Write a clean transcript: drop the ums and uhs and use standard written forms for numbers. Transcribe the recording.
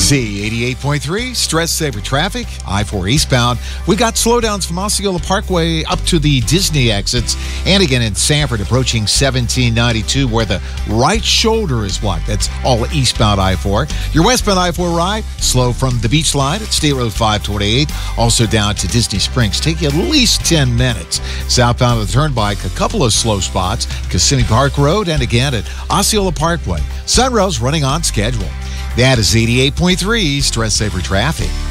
Z88.3, stress saver traffic, I-4 eastbound. We got slowdowns from Osceola Parkway up to the Disney exits, and again in Sanford approaching 1792 where the right shoulder is blocked. That's all eastbound I-4. Your westbound I-4 ride, slow from the beach line at State Road 528, also down to Disney Springs. Take you at least 10 minutes. Southbound of the Turnpike, a couple of slow spots, Kissimmee Park Road, and again at Osceola Parkway. Sunrose running on schedule. That is 88.3 stress saver traffic.